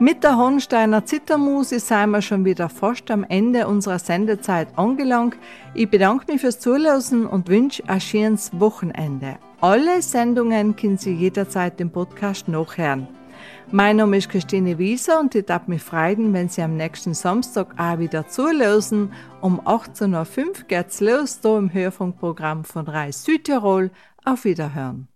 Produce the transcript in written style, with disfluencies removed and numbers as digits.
Mit der Hohensteiner Zittermusik sind wir schon wieder fast am Ende unserer Sendezeit angelangt. Ich bedanke mich fürs Zuhören und wünsche ein schönes Wochenende. Alle Sendungen können Sie jederzeit im Podcast nachhören. Mein Name ist Christine Wieser und ich darf mich freuen, wenn Sie am nächsten Samstag auch wieder zuhören. Um 18.05 Uhr geht's los, hier im Hörfunkprogramm von Reis Südtirol. Auf Wiederhören.